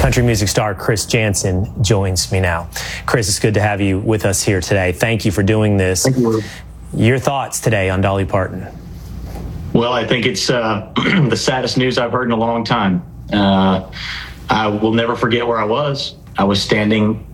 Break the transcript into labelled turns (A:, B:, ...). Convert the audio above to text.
A: Country music star Chris Janson joins me now. Chris, it's good to have you with us here today. Thank you for doing this.
B: Thank you.
A: Your thoughts today on Dolly Parton?
B: Well, I think it's the saddest news I've heard in a long time. I will never forget where I was. I was standing